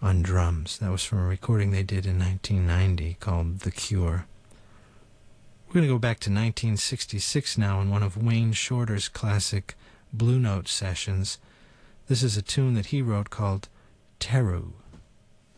on drums. That was from a recording they did in 1990 called The Cure. We're going to go back to 1966 now in one of Wayne Shorter's classic Blue Note sessions. This is a tune that he wrote called Teru.